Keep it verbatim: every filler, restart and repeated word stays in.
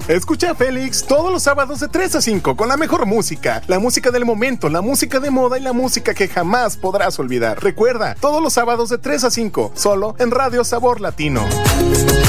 Escucha a Félix todos los sábados de tres a cinco con la mejor música, la música del momento, la música de moda y la música que jamás podrás olvidar. Recuerda, todos los sábados de tres a cinco, solo en Radio Sabor Latino.